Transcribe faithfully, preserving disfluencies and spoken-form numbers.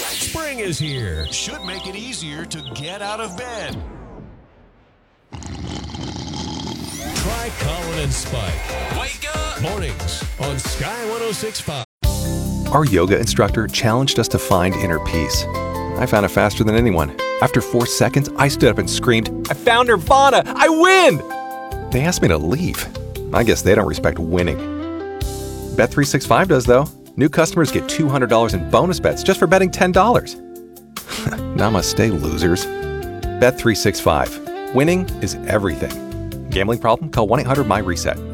Spring is here. Should make it easier to get out of bed. Try Colin and Spike. Wake up! Mornings on Sky one oh six point five. Our yoga instructor challenged us to find inner peace. I found it faster than anyone. After four seconds, I stood up and screamed, "I found Nirvana! I win!" They asked me to leave. I guess they don't respect winning. Bet three sixty-five does, though. New customers get two hundred dollars in bonus bets just for betting ten dollars. Namaste, losers. Bet three sixty-five. Winning is everything. Gambling problem? Call one eight hundred M Y RESET.